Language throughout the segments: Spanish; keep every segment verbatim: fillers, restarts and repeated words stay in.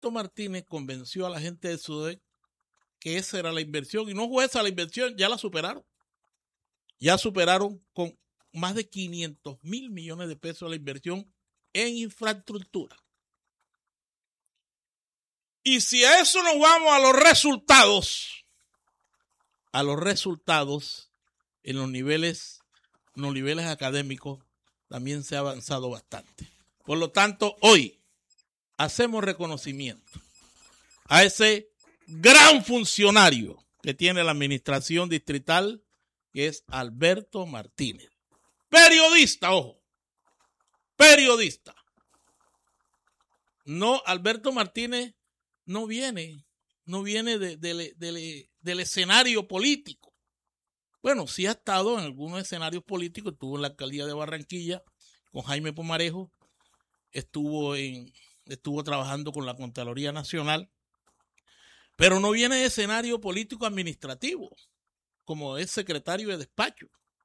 Alberto Martínez convenció a la gente de SUDEC que esa era la inversión, y no fue esa la inversión, ya la superaron. Ya superaron con más de quinientos mil millones de pesos la inversión en infraestructura. Y si a eso nos vamos a los resultados, a los resultados en los niveles, en los niveles académicos también se ha avanzado bastante. Por lo tanto, hoy hacemos reconocimiento a ese gran funcionario que tiene la administración distrital, que es Alberto Martínez. Periodista, ojo, periodista. No, Alberto Martínez no viene, no viene de, de, de, de, del escenario político. Bueno, sí ha estado en algunos escenarios políticos, estuvo en la alcaldía de Barranquilla con Jaime Pomarejo, estuvo, en, estuvo trabajando con la Contraloría Nacional, pero no viene de escenario político administrativo, como es secretario de despacho.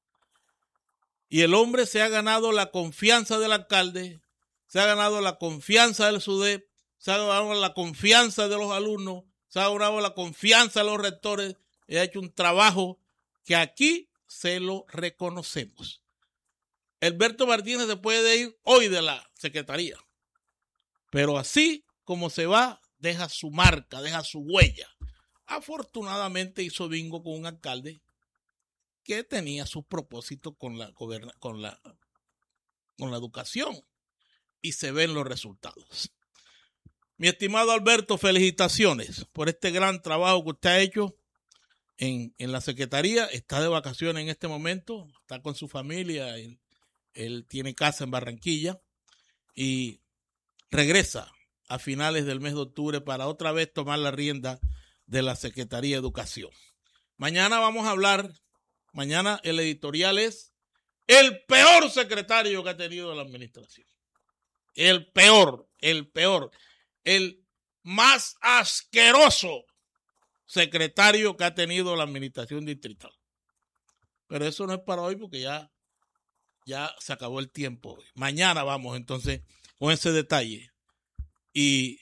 Y el hombre se ha ganado la confianza del alcalde, se ha ganado la confianza del SUDEP, se ha ganado la confianza de los alumnos, se ha ganado la confianza de los rectores, y ha hecho un trabajo que aquí se lo reconocemos. Alberto Martínez se puede ir hoy de la secretaría, pero así como se va, deja su marca, deja su huella. Afortunadamente hizo bingo con un alcalde que tenía sus propósitos con la, con la, con la educación, y se ven los resultados. Mi estimado Alberto, felicitaciones por este gran trabajo que usted ha hecho en, en la secretaría. Está de vacaciones en este momento, está con su familia, él, él tiene casa en Barranquilla y regresa a finales del mes de octubre para otra vez tomar la rienda de la Secretaría de Educación. Mañana vamos a hablar, mañana el editorial es el peor secretario que ha tenido la administración. El peor, el peor, el más asqueroso secretario que ha tenido la administración distrital. Pero eso no es para hoy porque ya, ya se acabó el tiempo. Mañana vamos entonces con ese detalle. Y,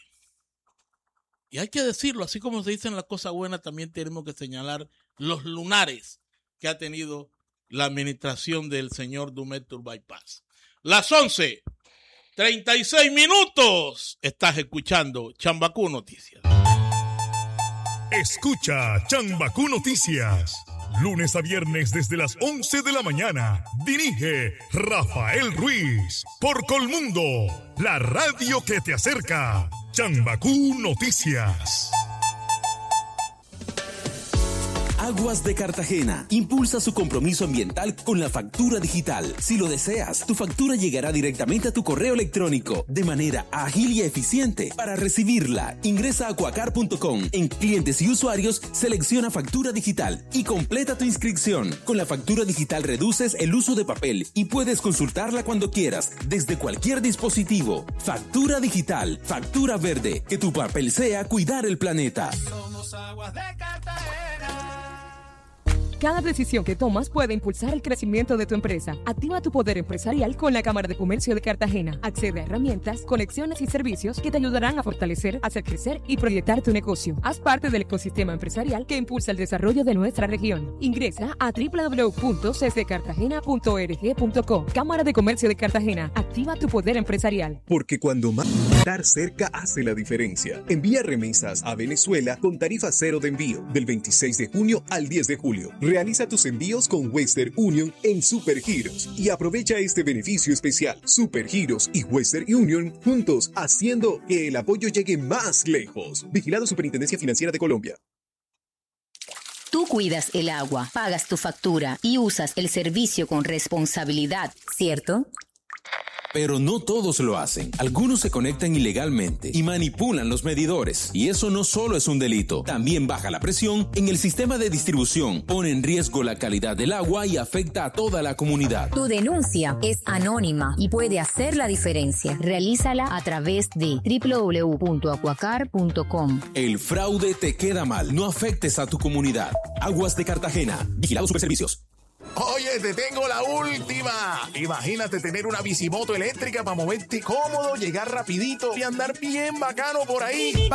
y hay que decirlo, así como se dicen las cosas buenas, también tenemos que señalar los lunares que ha tenido la administración del señor Dumet Turbay Paz. Las once, treinta y seis minutos. Estás escuchando Chambacú Noticias. Escucha Chambacú Noticias. Lunes a viernes desde las once de la mañana. Dirige Rafael Ruiz. Por Colmundo, la radio que te acerca. Chambacú Noticias. Aguas de Cartagena impulsa su compromiso ambiental con la factura digital. Si lo deseas, tu factura llegará directamente a tu correo electrónico de manera ágil y eficiente. Para recibirla, ingresa a acuacar punto com. En clientes y usuarios, selecciona factura digital y completa tu inscripción. Con la factura digital reduces el uso de papel y puedes consultarla cuando quieras, desde cualquier dispositivo. Factura digital, factura verde. Que tu papel sea cuidar el planeta. Somos Aguas de Cartagena. Cada decisión que tomas puede impulsar el crecimiento de tu empresa. Activa tu poder empresarial con la Cámara de Comercio de Cartagena. Accede a herramientas, conexiones y servicios que te ayudarán a fortalecer, hacer crecer y proyectar tu negocio. Haz parte del ecosistema empresarial que impulsa el desarrollo de nuestra región. Ingresa a doble u doble u doble u punto c c cartagena punto org punto co. Cámara de Comercio de Cartagena. Activa tu poder empresarial. Porque cuando más estar cerca hace la diferencia. Envía remesas a Venezuela con tarifa cero de envío del veintiséis de junio al diez de julio. Realiza tus envíos con Western Union en Supergiros y aprovecha este beneficio especial. Supergiros y Western Union juntos haciendo que el apoyo llegue más lejos. Vigilado Superintendencia Financiera de Colombia. Tú cuidas el agua, pagas tu factura y usas el servicio con responsabilidad, ¿cierto? Pero no todos lo hacen. Algunos se conectan ilegalmente y manipulan los medidores. Y eso no solo es un delito, también baja la presión en el sistema de distribución, pone en riesgo la calidad del agua y afecta a toda la comunidad. Tu denuncia es anónima y puede hacer la diferencia. Realízala a través de doble u doble u doble u punto acuacar punto com. El fraude te queda mal. No afectes a tu comunidad. Aguas de Cartagena. Vigilado Superservicios. Oye, te tengo la última. Imagínate tener una bicimoto eléctrica para moverte cómodo, llegar rapidito y andar bien bacano por ahí.